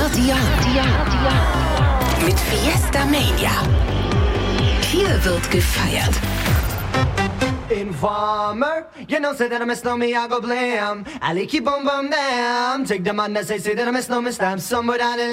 Mit Fiesta Mania. Hier wird gefeiert. Informer, you know, say that I miss no me, I go blam. I like you boom boom damn. Take the man that say that I miss no me, stamp somebody.